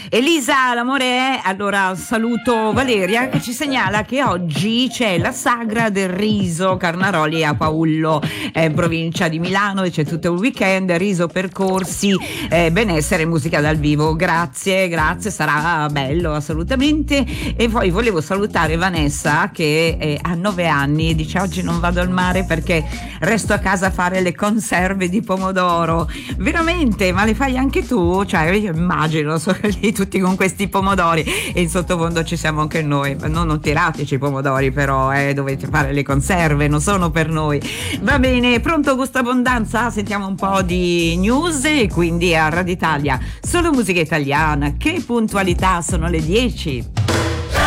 Elisa, l'amore è. Allora saluto Valeria che ci segnala che oggi c'è la sagra del riso Carnaroli a Paullo, provincia di Milano, e c'è tutto il weekend, riso, percorsi, benessere e musica dal vivo. Grazie, sarà bello assolutamente. E poi volevo salutare Vanessa che ha 9 anni, dice: oggi non vado al mare perché resto a casa a fare le conserve di pomodoro. Veramente? Ma le fai anche tu? Cioè, io immagino lì tutti con questi pomodori e in sottofondo ci siamo anche noi. Non tirateci i pomodori, però dovete fare le conserve, non sono per noi. Va bene, pronto gusto abbondanza? Sentiamo un po' di news e quindi a Radio Italia solo musica italiana. Che puntualità, sono le 10.